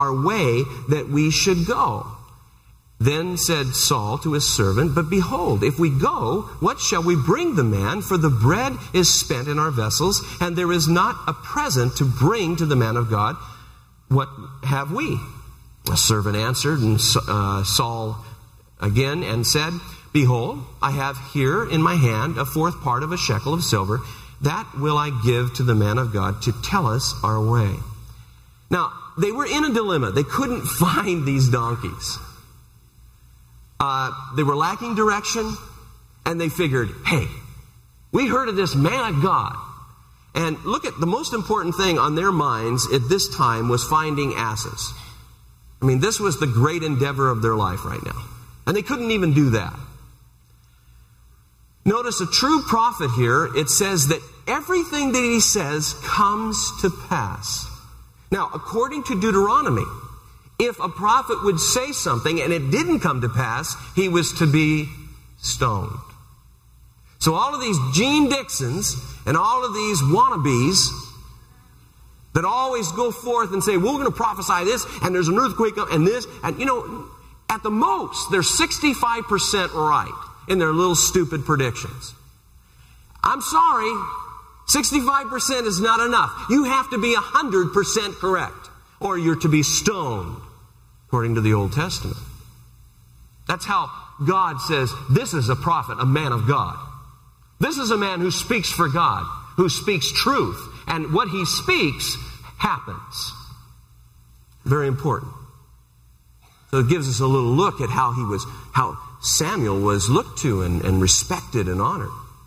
our way that we should go. Then said Saul to his servant, but behold, if we go, what shall we bring the man? For the bread is spent in our vessels, and there is not a present to bring to the man of God. What have we? The servant answered, and Saul again, and said, behold, I have here in my hand a fourth part of a shekel of silver. That will I give to the man of God to tell us our way. Now, they were in a dilemma. They couldn't find these donkeys. They were lacking direction, and they figured, hey, we heard of this man of God. And look at the most important thing on their minds at this time was finding asses. I mean, this was the great endeavor of their life right now. And they couldn't even do that. Notice a true prophet here, it says that everything that he says comes to pass. Now, according to Deuteronomy, if a prophet would say something and it didn't come to pass, he was to be stoned. So all of these Gene Dixons and all of these wannabes that always go forth and say, we're going to prophesy this, and there's an earthquake and this, and at the most, they're 65% right in their little stupid predictions. I'm sorry, 65% is not enough. You have to be 100% correct, or you're to be stoned, according to the Old Testament. That's how God says, this is a prophet, a man of God. This is a man who speaks for God, who speaks truth, and what he speaks happens. Very important. So it gives us a little look at how Samuel was looked to and respected and honored.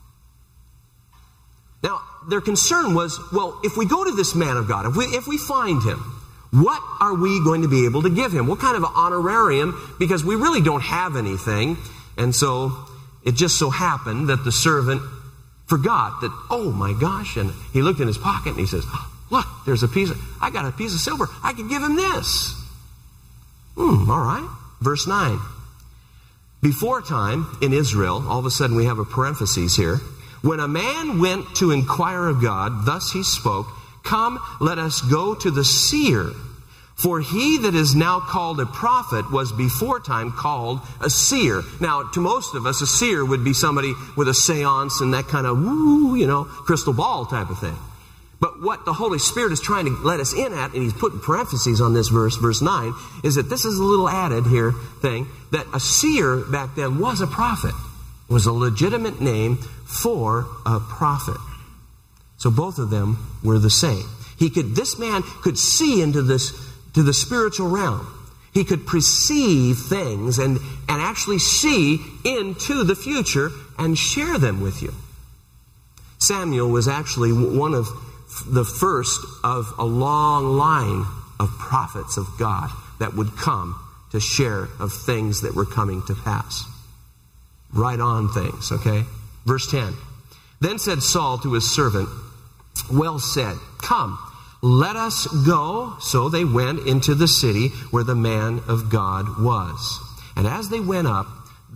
Now, their concern was, well, if we go to this man of God, if we find him, what are we going to be able to give him? What kind of an honorarium? Because we really don't have anything. And so it just so happened that the servant forgot that, oh my gosh, and he looked in his pocket and he says, look, I got a piece of silver. I could give him this. All right. Verse 9. Before time in Israel, all of a sudden we have a parenthesis here. When a man went to inquire of God, thus he spoke, come, let us go to the seer. For he that is now called a prophet was before time called a seer. Now, to most of us, a seer would be somebody with a seance and that kind of, crystal ball type of thing. But what the Holy Spirit is trying to let us in at, and he's putting parentheses on this verse 9, is that this is a little added here thing, that a seer back then was a prophet. It was a legitimate name for a prophet. So both of them were the same. This man could see into the spiritual realm. He could perceive things and actually see into the future and share them with you. Samuel was actually one of the first of a long line of prophets of God that would come to share of things that were coming to pass. Right on things, okay? Verse 10. Then said Saul to his servant, well said, come, let us go. So they went into the city where the man of God was. And as they went up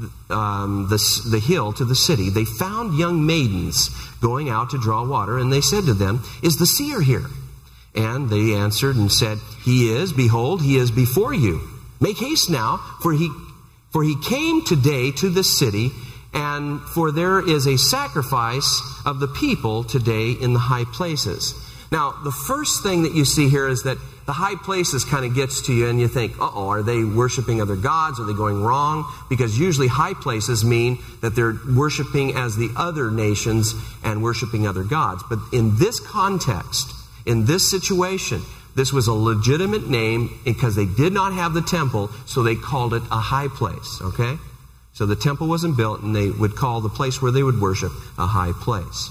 the hill to the city, they found young maidens going out to draw water, and they said to them, is the seer here? And they answered and said, he is, behold, he is before you. Make haste now, for he came today to the city, and for there is a sacrifice of the people today in the high places. Now, the first thing that you see here is that the high places kind of gets to you, and you think, uh-oh, are they worshiping other gods? Are they going wrong? Because usually high places mean that they're worshiping as the other nations and worshiping other gods. But in this context, in this situation, this was a legitimate name because they did not have the temple, so they called it a high place, okay? So the temple wasn't built, and they would call the place where they would worship a high place.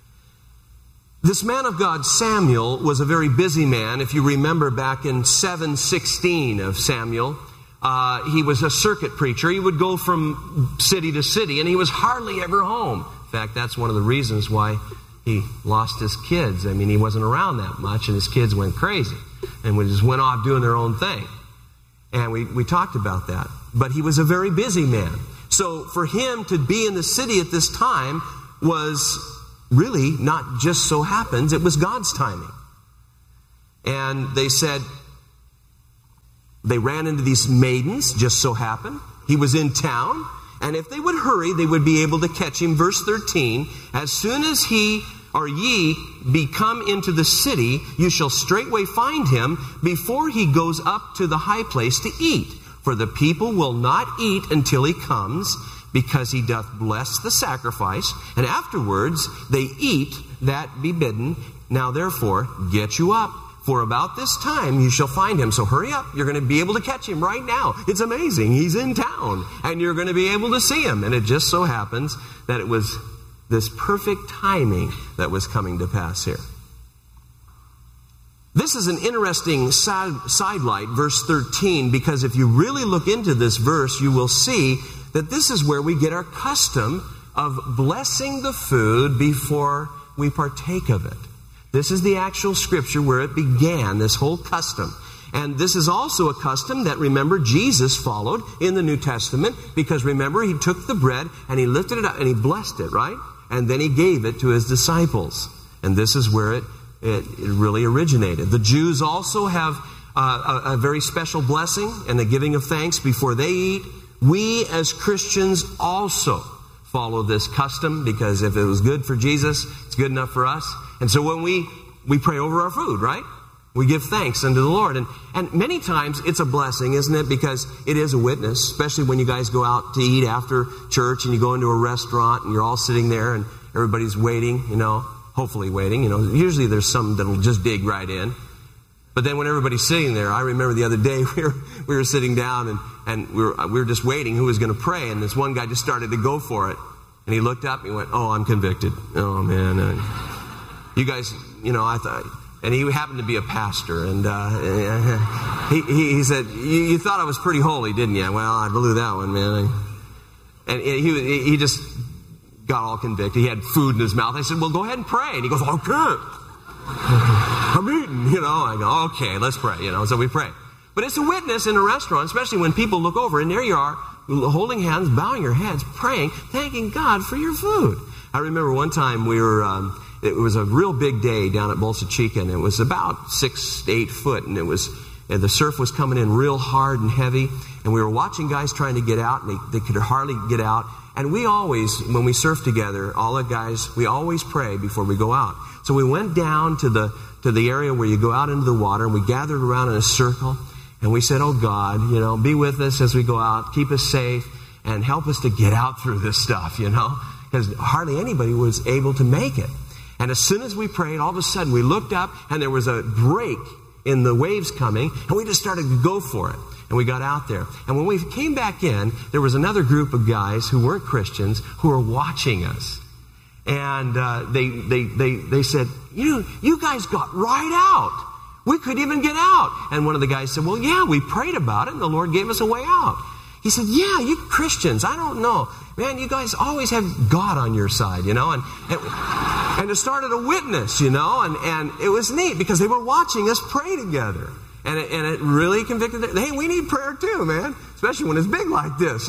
This man of God, Samuel, was a very busy man. If you remember back in 7:16 of Samuel, he was a circuit preacher. He would go from city to city, and he was hardly ever home. In fact, that's one of the reasons why he lost his kids. I mean, he wasn't around that much, and his kids went crazy and just went off doing their own thing. And we talked about that. But he was a very busy man. So for him to be in the city at this time was really not just so happens, it was God's timing. And they said, They ran into these maidens, just so happened. He was in town, and if they would hurry, they would be able to catch him. Verse 13, as soon as he or ye be come into the city, you shall straightway find him before he goes up to the high place to eat. For the people will not eat until he comes, because he doth bless the sacrifice, and afterwards they eat that be bidden. Now therefore, get you up, for about this time you shall find him. So hurry up, you're going to be able to catch him right now. It's amazing, he's in town, and you're going to be able to see him. And it just so happens that it was this perfect timing that was coming to pass here. This is an interesting sidelight, verse 13, because if you really look into this verse, you will see that this is where we get our custom of blessing the food before we partake of it. This is the actual scripture where it began, this whole custom. And this is also a custom that, remember, Jesus followed in the New Testament, because remember, he took the bread and he lifted it up and he blessed it, right? And then he gave it to his disciples. And this is where it really originated. The Jews also have a very special blessing and the giving of thanks before they eat. We as Christians also follow this custom, because if it was good for Jesus, it's good enough for us. And so when we pray over our food, right? We give thanks unto the Lord. And many times it's a blessing, isn't it? Because it is a witness, especially when you guys go out to eat after church and you go into a restaurant and you're all sitting there and everybody's waiting, hopefully waiting. Usually there's some that'll just dig right in. But then when everybody's sitting there, I remember the other day we were sitting down and we were just waiting who was going to pray, and this one guy just started to go for it. And he looked up and he went, "Oh, I'm convicted. Oh, man. You guys, I thought..." And he happened to be a pastor, and he said, you thought I was pretty holy, didn't you? Well, I blew that one, man. And he just got all convicted. He had food in his mouth. I said, "Well, go ahead and pray." And he goes, "Okay. I'm eating, I go, "Okay, let's pray," So we pray. But it's a witness in a restaurant, especially when people look over, and there you are, holding hands, bowing your heads, praying, thanking God for your food. I remember one time we were... it was a real big day down at Bolsa Chica, and it was about 6 to 8 foot, and the surf was coming in real hard and heavy, and we were watching guys trying to get out, and they could hardly get out. And we always, when we surf together, all the guys, we always pray before we go out. So we went down to the area where you go out into the water, and we gathered around in a circle, and we said, "Oh God, be with us as we go out, keep us safe, and help us to get out through this stuff, because hardly anybody was able to make it." And as soon as we prayed, all of a sudden we looked up and there was a break in the waves coming, and we just started to go for it. And we got out there. And when we came back in, there was another group of guys who weren't Christians who were watching us. And they said, you guys got right out. We couldn't even get out. And one of the guys said, "Well, yeah, we prayed about it and the Lord gave us a way out." He said, "Yeah, you Christians, I don't know. Man, you guys always have God on your side, And it started a witness, and it was neat because they were watching us pray together. And it really convicted them. Hey, we need prayer too, man. Especially when it's big like this,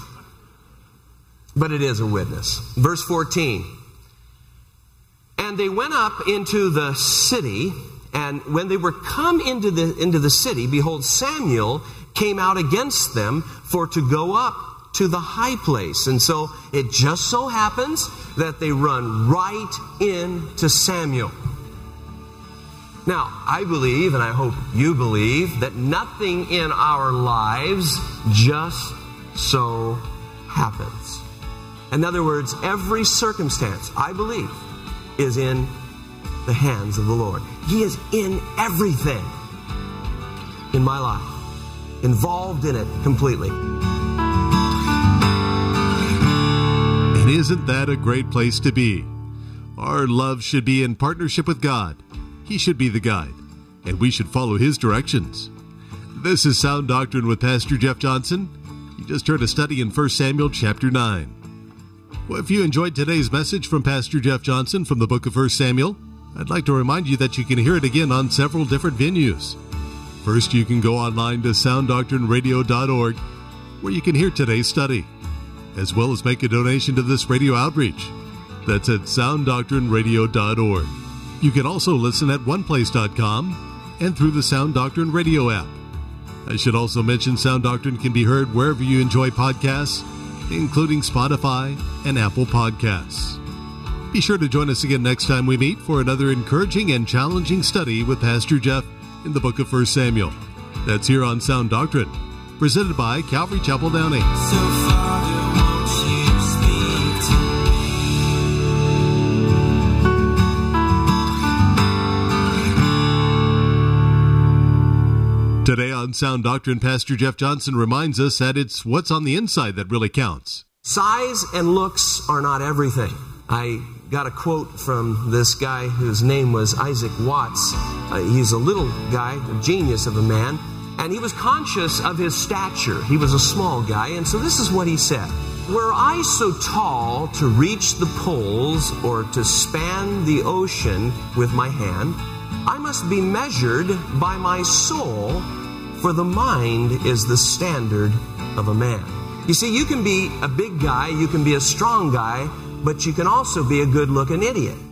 But it is a witness. Verse 14. And they went up into the city, and when they were come into the city, behold, Samuel came out against them for to go up to the high place. And so it just so happens that they run right into Samuel. Now, I believe, and I hope you believe, that nothing in our lives just so happens. In other words, every circumstance, I believe, is in the hands of the Lord. He is in everything in my life, involved in it completely. And isn't that a great place to be? Our love should be in partnership with God. He should be the guide, and we should follow His directions. This is Sound Doctrine with Pastor Jeff Johnson. You just heard a study in 1 Samuel chapter 9. Well, if you enjoyed today's message from Pastor Jeff Johnson from the book of 1 Samuel, I'd like to remind you that you can hear it again on several different venues. First, you can go online to sounddoctrineradio.org, where you can hear today's study, as well as make a donation to this radio outreach. That's at sounddoctrineradio.org. You can also listen at oneplace.com and through the Sound Doctrine Radio app. I should also mention Sound Doctrine can be heard wherever you enjoy podcasts, including Spotify and Apple Podcasts. Be sure to join us again next time we meet for another encouraging and challenging study with Pastor Jeff in the book of 1 Samuel. That's here on Sound Doctrine, presented by Calvary Chapel, Downey. So Father, won't you speak to me? Today on Sound Doctrine, Pastor Jeff Johnson reminds us that it's what's on the inside that really counts. Size and looks are not everything. I got a quote from this guy whose name was Isaac Watts. He's a little guy, a genius of a man, and he was conscious of his stature. He was a small guy, and so this is what he said. Were I so tall to reach the poles or to span the ocean with my hand, I must be measured by my soul, for the mind is the standard of a man. You see, you can be a big guy, you can be a strong guy, but you can also be a good-looking idiot.